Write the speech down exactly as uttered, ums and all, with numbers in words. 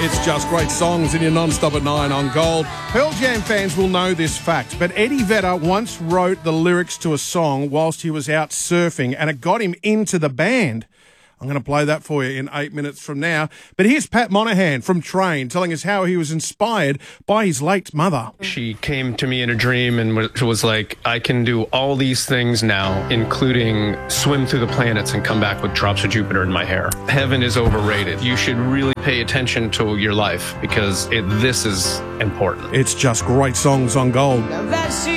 It's just great songs in your non-stop at nine on Gold. Pearl Jam fans will know this fact, but Eddie Vedder once wrote the lyrics to a song whilst he was out surfing, and it got him into the band. I'm going to play that for you in eight minutes from now. But here's Pat Monahan from Train telling us how he was inspired by his late mother. She came to me in a dream and was like, I can do all these things now, including swim through the planets and come back with drops of Jupiter in my hair. Heaven is overrated. You should really pay attention to your life because it, this is important. It's just great songs on Gold.